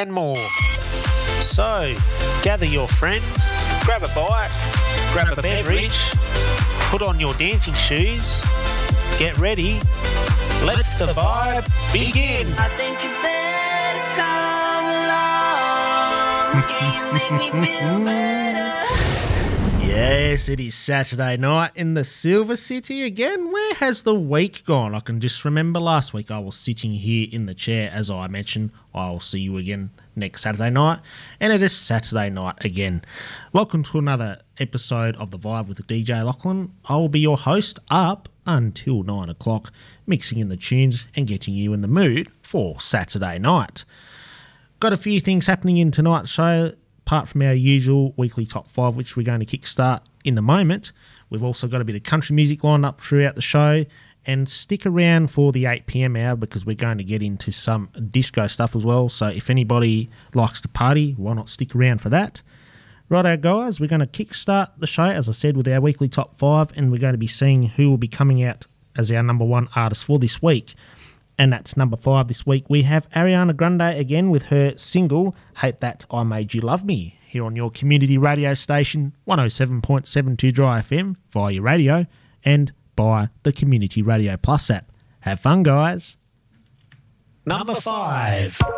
and more. So, gather your friends, grab a bite, grab a beverage, put on your dancing shoes, get ready, let's the vibe begin. I think you better come along. Can you make me feel better? Yes, it is Saturday night in the Silver City again. Where has the week gone? I can just remember last week I was sitting here in the chair. As I mentioned, I will see you again next Saturday night. And it is Saturday night again. Welcome to another episode of The Vibe with DJ Lachlan. I will be your host up until 9 o'clock, mixing in the tunes and getting you in the mood for Saturday night. Got a few things happening in tonight's show. Apart from our usual weekly top 5, which we're going to kickstart in a moment, we've also got a bit of country music lined up throughout the show. And stick around for the 8 p.m. hour because we're going to get into some disco stuff as well. So if anybody likes to party, why not stick around for that? Righto, guys, we're going to kickstart the show, as I said, with our weekly top 5, and we're going to be seeing who will be coming out as our number 1 artist for this week. And that's number 5 this week. We have Ariana Grande again with her single, Hate That I Made You Love Me, here on your community radio station, 107.72 Dry FM, via your radio, and by the Community Radio Plus app. Have fun, guys. Number 5.